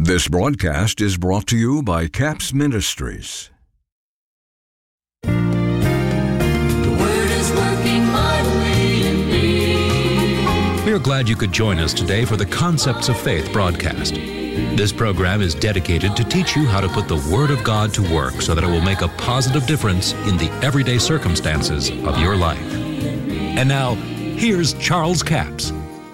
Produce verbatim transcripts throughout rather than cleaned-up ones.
This broadcast is brought to you by Capps Ministries. The Word is working mightily in me. We are glad you could join us today for the Concepts of Faith broadcast. This program is dedicated to teach you how to put the Word of God to work so that it will make a positive difference in the everyday circumstances of your life. And now, here's Charles Capps.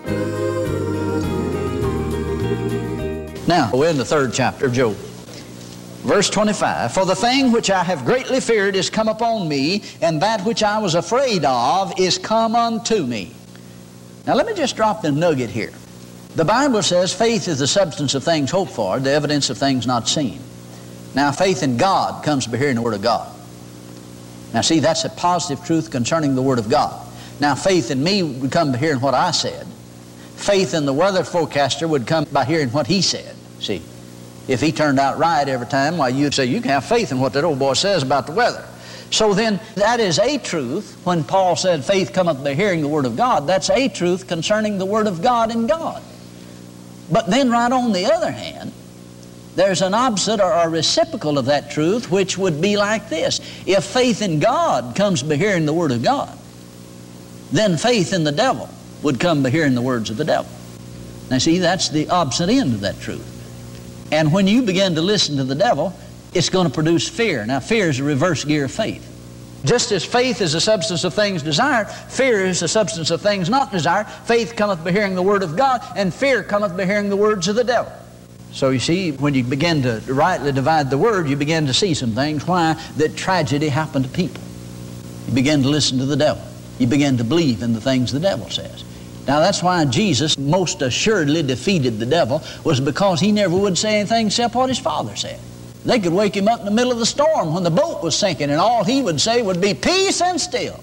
Now, we're in the third chapter of Job. Verse twenty-five, "For the thing which I have greatly feared is come upon me, and that which I was afraid of is come unto me." Now, let me just drop the nugget here. The Bible says faith is the substance of things hoped for, the evidence of things not seen. Now, faith in God comes by hearing the Word of God. Now, see, that's a positive truth concerning the Word of God. Now, faith in me would come by hearing what I said. Faith in the weather forecaster would come by hearing what he said. See, if he turned out right every time, why, you'd say you can have faith in what that old boy says about the weather. So then, that is a truth. When Paul said faith cometh by hearing the Word of God, that's a truth concerning the Word of God and God. But then right on the other hand, there's an opposite or a reciprocal of that truth, which would be like this. If faith in God comes by hearing the Word of God, then faith in the devil would come by hearing the words of the devil. Now see, that's the opposite end of that truth. And when you begin to listen to the devil, it's going to produce fear. Now fear is a reverse gear of faith. Just as faith is the substance of things desired, fear is the substance of things not desired. Faith cometh by hearing the Word of God, and fear cometh by hearing the words of the devil. So you see, when you begin to rightly divide the Word, you begin to see some things. Why? That tragedy happened to people. You begin to listen to the devil. You begin to believe in the things the devil says. Now that's why Jesus most assuredly defeated the devil, was because he never would say anything except what his Father said. They could wake him up in the middle of the storm when the boat was sinking, and all he would say would be peace and still,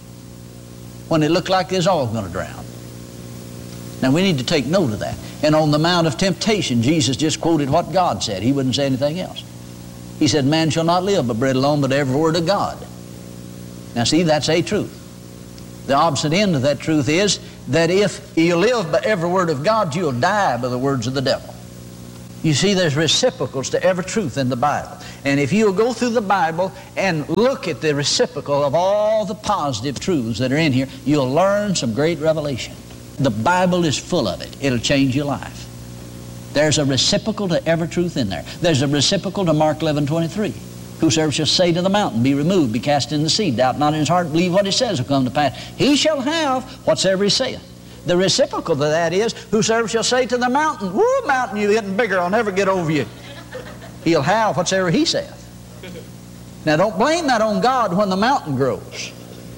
when it looked like they was all going to drown. Now we need to take note of that. And on the Mount of Temptation, Jesus just quoted what God said. He wouldn't say anything else. He said, "Man shall not live by bread alone, but every word of God." Now see, that's a truth. The opposite end of that truth is that if you live by every word of God, you'll die by the words of the devil. You see, there's reciprocals to every truth in the Bible. And if you'll go through the Bible and look at the reciprocal of all the positive truths that are in here, you'll learn some great revelation. The Bible is full of it. It'll change your life. There's a reciprocal to every truth in there. There's a reciprocal to Mark eleven twenty-three. "Whosoever shall say to the mountain, be removed, be cast in the sea, doubt not in his heart, believe what he says will come to pass, he shall have whatsoever he saith." The reciprocal to that is, whosoever shall say to the mountain, "Woo, mountain, you're getting bigger, I'll never get over you," he'll have whatsoever he saith. Now don't blame that on God when the mountain grows,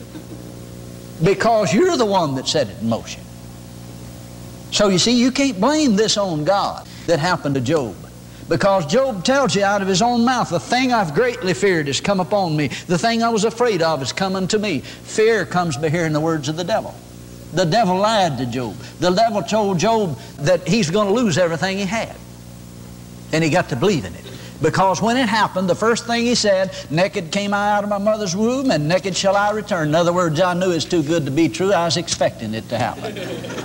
because you're the one that set it in motion. So you see, you can't blame this on God that happened to Job. Because Job tells you out of his own mouth, "The thing I've greatly feared has come upon me. The thing I was afraid of has come unto me." Fear comes by hearing the words of the devil. The devil lied to Job. The devil told Job that he's going to lose everything he had. And he got to believe in it. Because when it happened, the first thing he said, "Naked came I out of my mother's womb, and naked shall I return." In other words, I knew it's too good to be true. I was expecting it to happen.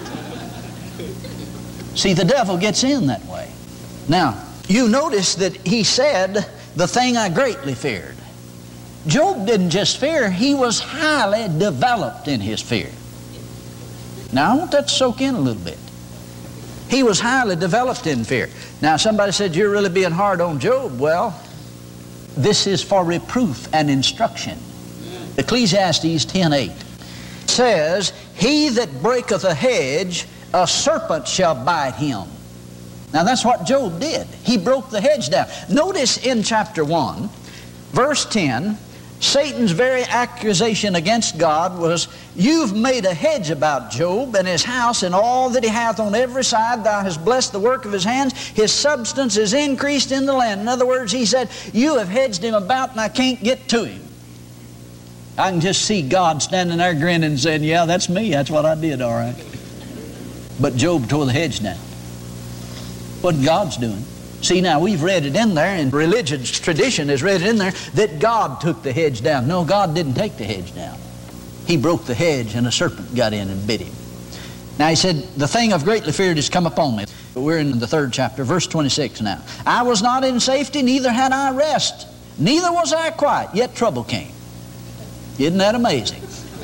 See, the devil gets in that way. Now, you notice that he said, "The thing I greatly feared." Job didn't just fear, he was highly developed in his fear. Now I want that to soak in a little bit. He was highly developed in fear. Now somebody said, "You're really being hard on Job." Well, this is for reproof and instruction. Ecclesiastes ten eight says, "He that breaketh a hedge, a serpent shall bite him." Now that's what Job did. He broke the hedge down. Notice in chapter one, verse ten, Satan's very accusation against God was, "You've made a hedge about Job and his house and all that he hath on every side. Thou hast blessed the work of his hands. His substance is increased in the land." In other words, he said, "You have hedged him about and I can't get to him." I can just see God standing there grinning and saying, "Yeah, that's me. That's what I did, all right." But Job tore the hedge down. What God's doing. See, now we've read it in there, and religion's tradition has read it in there, that God took the hedge down. No, God didn't take the hedge down. He broke the hedge and a serpent got in and bit him. Now he said, the thing I've greatly feared has come upon me. We're in the third chapter, verse twenty-six now. I was not in safety, neither had I rest. Neither was I quiet, yet trouble came. Isn't that amazing?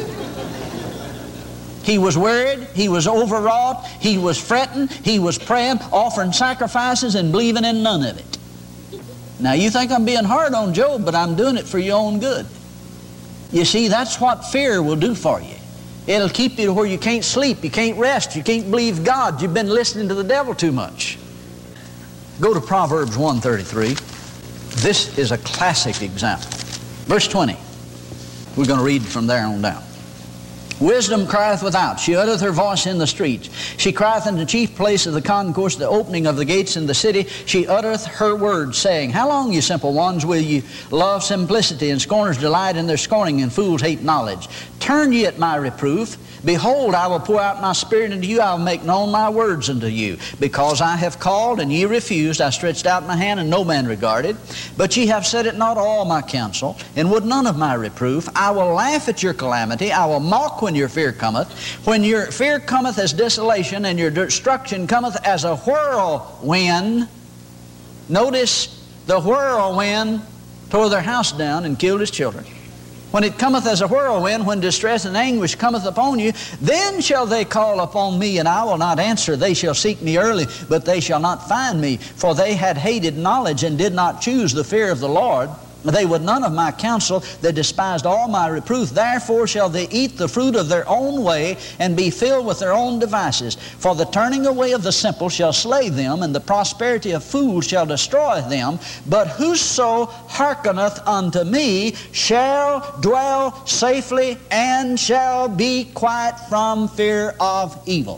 He was worried, he was overwrought, he was fretting, he was praying, offering sacrifices and believing in none of it. Now you think I'm being hard on Job, but I'm doing it for your own good. You see, that's what fear will do for you. It'll keep you to where you can't sleep, you can't rest, you can't believe God. You've been listening to the devil too much. Go to Proverbs one thirty-three. This is a classic example. Verse twenty. We're going to read from there on down. Wisdom crieth without, she uttereth her voice in the streets. She crieth in the chief place of the concourse, the opening of the gates in the city. She uttereth her words, saying, How long, ye simple ones, will ye love simplicity, and scorners delight in their scorning, and fools hate knowledge? Turn ye at my reproof. Behold, I will pour out my spirit into you, I will make known my words unto you. Because I have called, and ye refused, I stretched out my hand, and no man regarded. But ye have said it not all my counsel, and would none of my reproof. I will laugh at your calamity, I will mock when your fear cometh. When your fear cometh as desolation, and your destruction cometh as a whirlwind. Notice, the whirlwind tore their house down and killed his children. When it cometh as a whirlwind, when distress and anguish cometh upon you, then shall they call upon me, and I will not answer. They shall seek me early, but they shall not find me. For they had hated knowledge, and did not choose the fear of the Lord. They would none of my counsel, they despised all my reproof. Therefore shall they eat the fruit of their own way, and be filled with their own devices. For the turning away of the simple shall slay them, and the prosperity of fools shall destroy them. But whoso hearkeneth unto me shall dwell safely, and shall be quiet from fear of evil.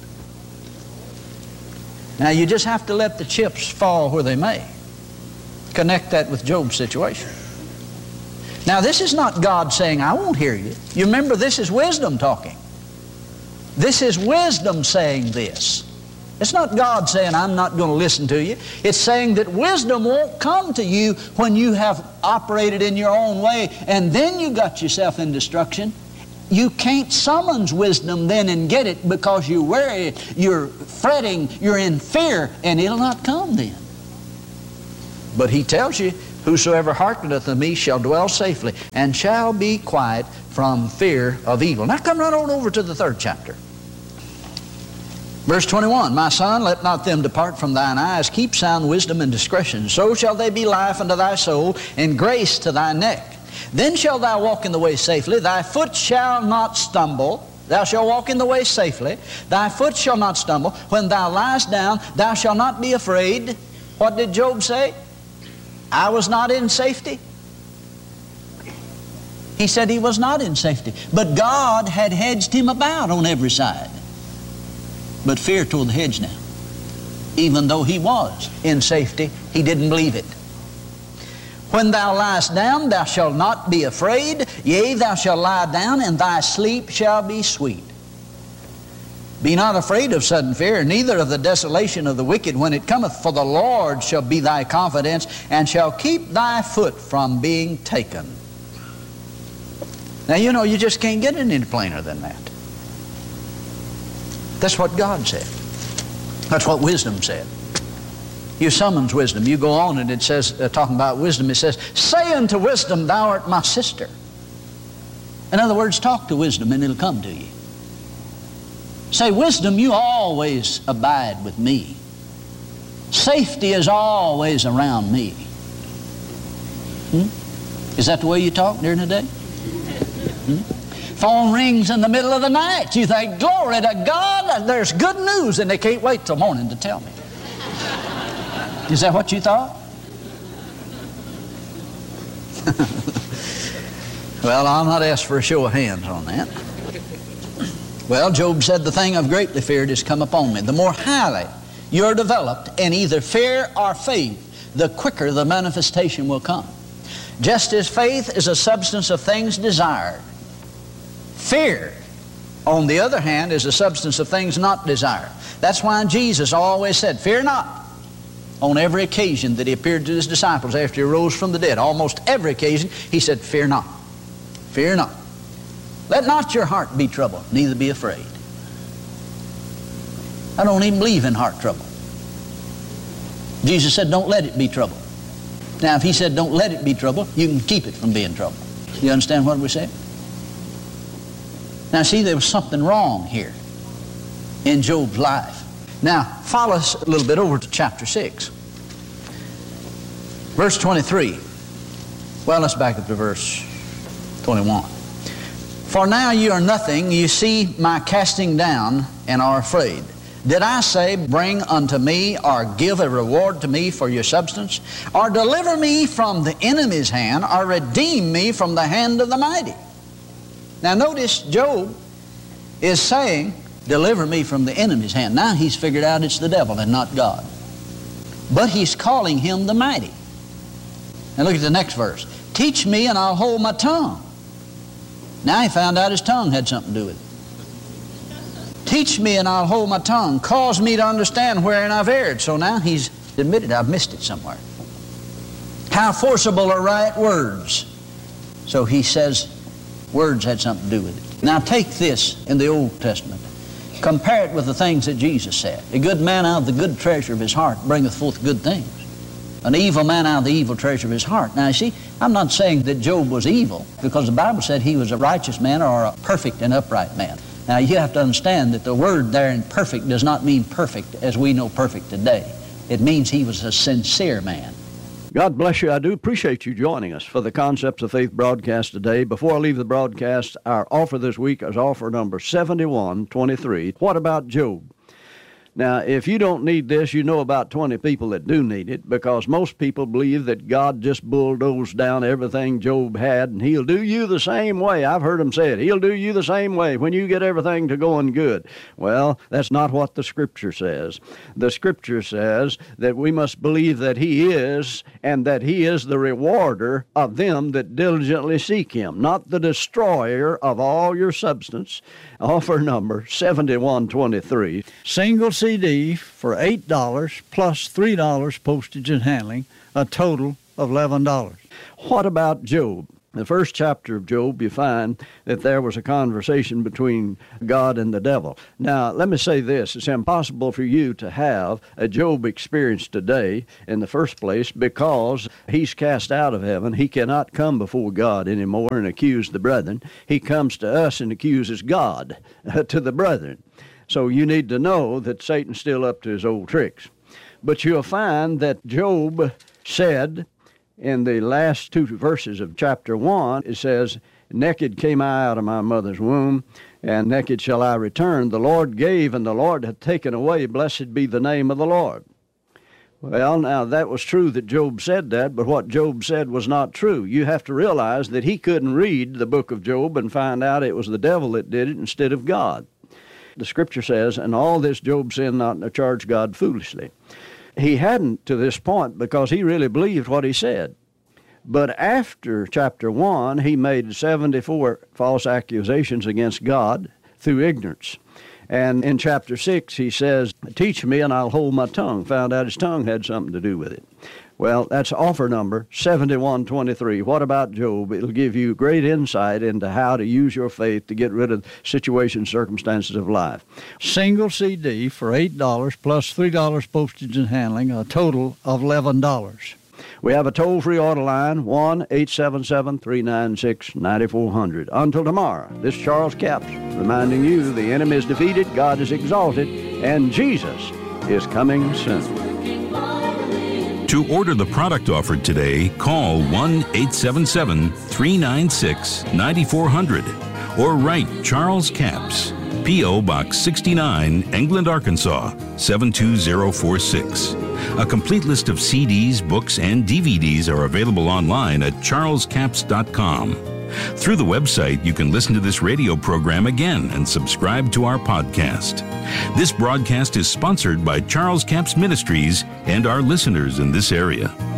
Now you just have to let the chips fall where they may. Connect that with Job's situation. Now this is not God saying, I won't hear you. You remember, this is wisdom talking. This is wisdom saying this. It's not God saying, I'm not going to listen to you. It's saying that wisdom won't come to you when you have operated in your own way, and then you got yourself in destruction. You can't summons wisdom then and get it, because you're worried, you're fretting, you're in fear, and it'll not come then. But he tells you, whosoever hearkeneth unto me shall dwell safely, and shall be quiet from fear of evil. Now come right on over to the third chapter. Verse twenty-one, My son, let not them depart from thine eyes. Keep sound wisdom and discretion. So shall they be life unto thy soul, and grace to thy neck. Then shalt thou walk in the way safely. Thy foot shall not stumble. Thou shalt walk in the way safely. Thy foot shall not stumble. When thou liest down, thou shalt not be afraid. What did Job say? I was not in safety. He said he was not in safety. But God had hedged him about on every side. But fear tore the hedge down. Even though he was in safety, he didn't believe it. When thou liest down, thou shalt not be afraid. Yea, thou shalt lie down, and thy sleep shall be sweet. Be not afraid of sudden fear, neither of the desolation of the wicked when it cometh, for the Lord shall be thy confidence, and shall keep thy foot from being taken. Now you know, you just can't get it any plainer than that. That's what God said. That's what wisdom said. You summons wisdom. You go on and it says, uh, talking about wisdom, it says, Say unto wisdom, thou art my sister. In other words, talk to wisdom and it'll come to you. Say, wisdom, you always abide with me. Safety is always around me. Hmm? Is that the way you talk during the day? Hmm? Phone rings in the middle of the night. You think, glory to God, there's good news, and they can't wait till morning to tell me. Is that what you thought? Well, I'll not ask for a show of hands on that. Well, Job said, the thing I've greatly feared has come upon me. The more highly you're developed in either fear or faith, the quicker the manifestation will come. Just as faith is a substance of things desired, fear, on the other hand, is a substance of things not desired. That's why Jesus always said, fear not. On every occasion that he appeared to his disciples after he rose from the dead, almost every occasion, he said, fear not. Fear not. Let not your heart be troubled, neither be afraid. I don't even believe in heart trouble. Jesus said, don't let it be trouble. Now, if he said, don't let it be trouble, you can keep it from being trouble. You understand what we say? Now, see, there was something wrong here in Job's life. Now, follow us a little bit over to chapter six. Verse twenty-three. Well, let's back up to verse twenty-one. For now you are nothing, you see my casting down, and are afraid. Did I say, bring unto me, or give a reward to me for your substance? Or deliver me from the enemy's hand, or redeem me from the hand of the mighty? Now notice, Job is saying, deliver me from the enemy's hand. Now he's figured out it's the devil and not God. But he's calling him the mighty. Now look at the next verse. Teach me and I'll hold my tongue. Now he found out his tongue had something to do with it. Teach me and I'll hold my tongue. Cause me to understand wherein I've erred. So now he's admitted I've missed it somewhere. How forcible are right words. So he says words had something to do with it. Now take this in the Old Testament. Compare it with the things that Jesus said. A good man out of the good treasure of his heart bringeth forth good things. An evil man out of the evil treasure of his heart. Now you see, I'm not saying that Job was evil, because the Bible said he was a righteous man or a perfect and upright man. Now you have to understand that the word there in perfect does not mean perfect as we know perfect today. It means he was a sincere man. God bless you. I do appreciate you joining us for the Concepts of Faith broadcast today. Before I leave the broadcast, our offer this week is offer number seventy-one twenty-three. What about Job? Now, if you don't need this, you know about twenty people that do need it, because most people believe that God just bulldozed down everything Job had, and he'll do you the same way. I've heard them say it. He'll do you the same way when you get everything to going good. Well, that's not what the Scripture says. The Scripture says that we must believe that he is, and that he is the rewarder of them that diligently seek him, not the destroyer of all your substance. Offer number seventy-one twenty-three. Single C D for eight dollars plus three dollars postage and handling, a total of eleven dollars. What about Job? In the first chapter of Job, you find that there was a conversation between God and the devil. Now, let me say this. It's impossible for you to have a Job experience today in the first place, because he's cast out of heaven. He cannot come before God anymore and accuse the brethren. He comes to us and accuses God uh, to the brethren. So you need to know that Satan's still up to his old tricks. But you'll find that Job said, in the last two verses of chapter one, it says, naked came I out of my mother's womb, and naked shall I return. The Lord gave, and the Lord hath taken away. Blessed be the name of the Lord. Well, now, that was true that Job said that, but what Job said was not true. You have to realize that he couldn't read the book of Job and find out it was the devil that did it instead of God. The Scripture says, and all this Job sinned not to charge God foolishly. He hadn't to this point, because he really believed what he said. But after chapter one, he made seventy-four false accusations against God through ignorance. And in chapter six, he says, teach me and I'll hold my tongue. Found out his tongue had something to do with it. Well, that's offer number seventy-one twenty-three. What about Job? It'll give you great insight into how to use your faith to get rid of situations, circumstances of life. Single C D for eight dollars plus three dollars postage and handling, a total of eleven dollars. We have a toll-free order line, one eight seven seven, three nine six, nine four zero zero. Until tomorrow, this is Charles Capps reminding you the enemy is defeated, God is exalted, and Jesus is coming soon. To order the product offered today, call one eight seven seven, three nine six, nine four zero zero or write Charles Capps, P O. Box sixty-nine, England, Arkansas, seven two zero four six. A complete list of C Ds, books, and D V Ds are available online at charles capps dot com. Through the website, you can listen to this radio program again and subscribe to our podcast. This broadcast is sponsored by Charles Capps Ministries and our listeners in this area.